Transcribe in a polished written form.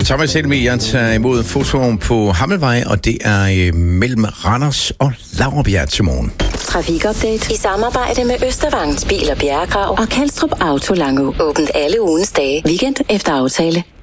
Thomas Helmi, jeg tager imod fotoen på Hammelvej, og det er mellem Randers og Laurbjerg til morgen. Trafikupdate i samarbejde med Østervangns Bil- og Bjerregrav og Kalstrup Auto Langå. Åbent alle ugens dage. Weekend efter aftale.